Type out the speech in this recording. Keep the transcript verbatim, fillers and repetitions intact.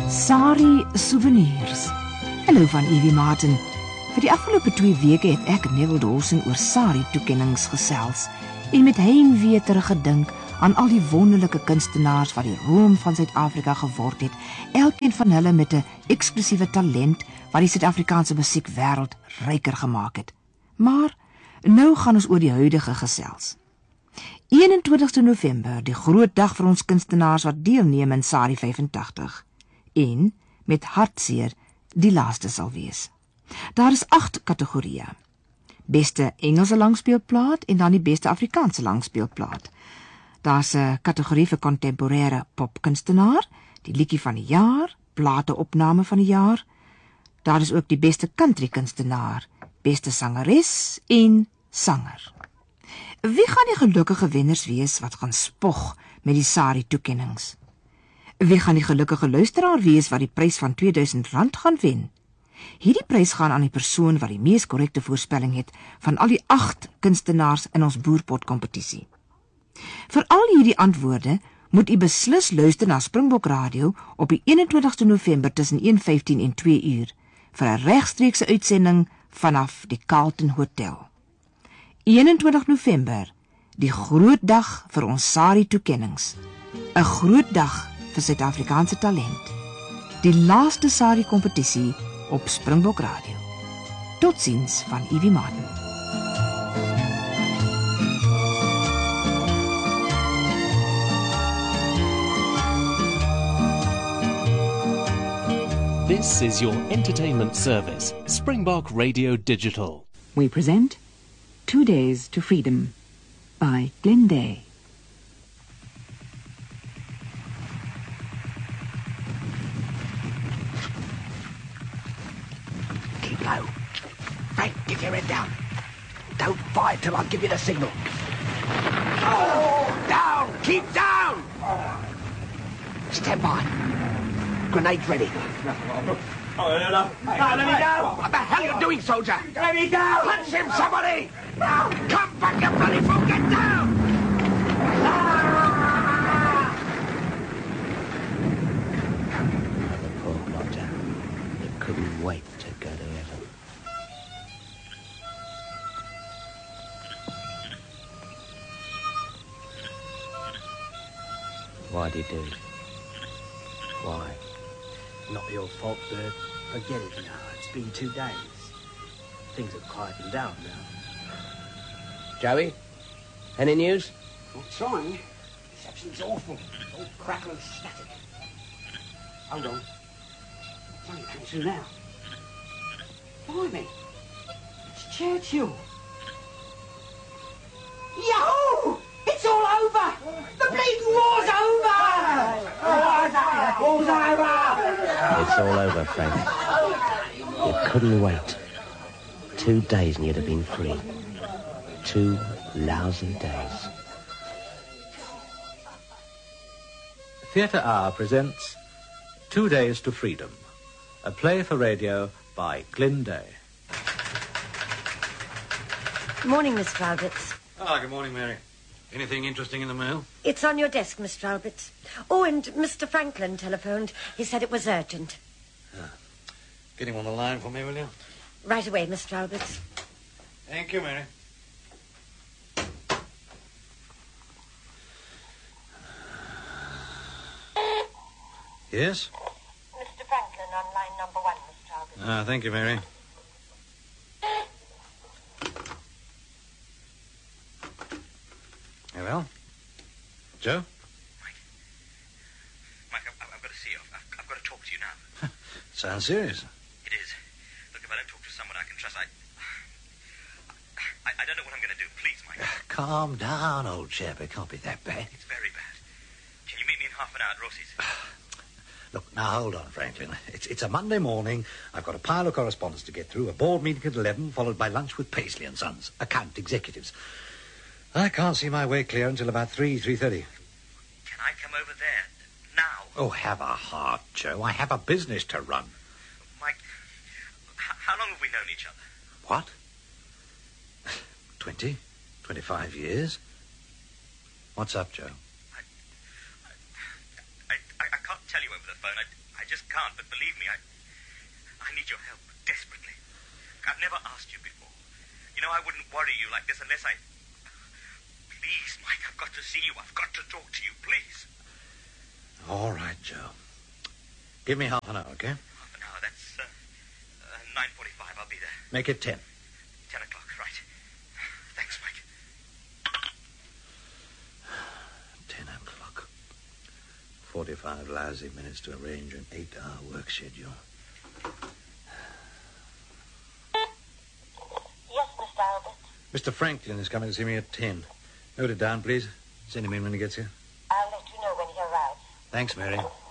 Sari Souvenirs. Hallo van Evie Martin. Vir die afgelope twee weke het ek Neville Dawson oor Sari toekennings gesels en met heimwee teruggedink aan al die wonderlike kunstenaars wat die roem van Suid-Afrika geword het, elkeen van hulle met 'n eksklusiewe talent wat die Suid-Afrikaanse musiekwêreld ryker gemaak het. Maar nou gaan ons oor die huidige gesels. eenentwintigste November, die groot dag vir ons kunstenaars wat deelneem in Sari vyfentagtig. En, met hartseer, die laaste sal wees. Daar is agt kategorieë. Beste Engelse langspeelplaat en dan die beste Afrikaanse langspeelplaat. Daar's 'n kategorie vir kontemporêre popkunstenaar, die liedjie van die jaar, plateopname van die jaar. Daar is ook die beste country kunstenaar, beste sangeres en sanger. Wie gaan die gelukkige wenners wees wat gaan spog met die Sari toekennings? Wie gaan die gelukkige luisteraar wees wat die prys van tweeduisend rand gaan wen? Hierdie prys gaan aan die persoon wat die mees korrekte voorspelling het van al die agt kunstenaars in ons boerpot kompetisie. Vir al hierdie antwoorde moet u beslis luister na Springbok Radio op die eenentwintigste November tussen een vyftien en twee uur vir 'n regstreekse uitsending vanaf die Carlton Hotel. eenentwintig November, die groot dag vir ons Sari toekennings. 'n Groot dag vir Suid-Afrikaanse talent. Die laaste Sari kompetisie op Springbok Radio. Totsiens van Evie Martin. This is your entertainment service, Springbok Radio Digital. We present Two Days to Freedom by Glenn Day. Keep low. Frank, get your head down. Don't fire till I give you the signal. Oh, down! Keep down! Stand by. Grenades ready. Oh, no, no. No, let me go! What the hell are you doing, soldier? Let me go! Punch him, somebody! Now, come back, you bloody fool! Get down! Ah! The poor blotter. He couldn't wait to go to heaven. Why'd he do it? Why? Not your fault, Bert. Forget it now. It's been two days. Things have quietened down now. Joey? Any news? Not trying. Reception's awful. It's all crackle and static. Hold on. Something comes through now. Blimey. It's Churchill. Yahoo! It's all over! The bleeding war's over! War's over! It's all over, Frank. You couldn't wait. Two days and you'd have been free. Two lousy days. Theatre Hour presents Two Days to Freedom, a play for radio by Glyn Day. Good morning, Mister Alberts. Ah, good morning, Mary. Anything interesting in the mail? It's on your desk, Mister Alberts. Oh, and Mister Franklin telephoned. He said it was urgent. Ah. Get him on the line for me, will you? Right away, Mister Alberts. Thank you, Mary. Yes? Mister Franklin on line number one, Mister Alberts. Ah, thank you, Mary. Hey, well? Joe? Mike. Mike, I've, I've got to see you. I've, I've got to talk to you now. Sounds serious. It is. Look, if I don't talk to someone I can trust, I... I, I don't know what I'm going to do. Please, Mike. Calm down, old chap. It can't be that bad. It's very bad. Can you meet me in half an hour at Rossi's? Look, now hold on, Franklin. It's, it's a Monday morning. I've got a pile of correspondence to get through, a board meeting at eleven, followed by lunch with Paisley and Sons, account executives. I can't see my way clear until about three, three thirty. Can I come over there now? Oh, have a heart, Joe. I have a business to run. Mike, h- how long have we known each other? What? Twenty? Twenty-five years? What's up, Joe? I, I, I can't tell you over the phone. I, I just can't, but believe me, I, I need your help desperately. I've never asked you before. You know, I wouldn't worry you like this unless I... Please, Mike, I've got to see you. I've got to talk to you, please. All right, Joe. Give me half an hour, okay? Half an hour, that's uh, uh, nine forty-five. I'll be there. Make it ten. Ten o'clock, right. Thanks, Mike. Ten o'clock. Forty-five lousy minutes to arrange an eight-hour work schedule. Yes, Mister Albert. Mister Franklin is coming to see me at ten. Note it down, please. Send him in when he gets here. I'll let you know when he arrives. Thanks, Mary.